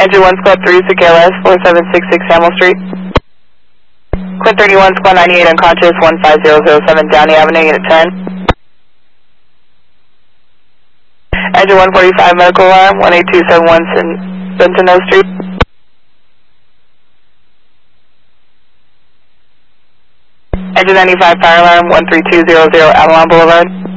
Engine 1 Squad 3, KLS 4766 Hamel Street. Quint 31 Squad 98 unconscious 15007 Downey Avenue, Unit 10. Engine 145 medical alarm 18271 Centennial Street. Engine 95 fire alarm 13200 Avalon Boulevard.